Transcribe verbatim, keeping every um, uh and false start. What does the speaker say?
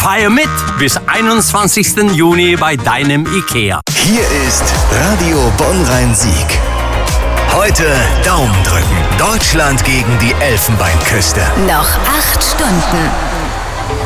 Feier mit bis einundzwanzigsten Juni bei deinem IKEA. Hier ist Radio Bonn-Rhein-Sieg. Heute Daumen drücken. Deutschland gegen die Elfenbeinküste. Noch acht Stunden.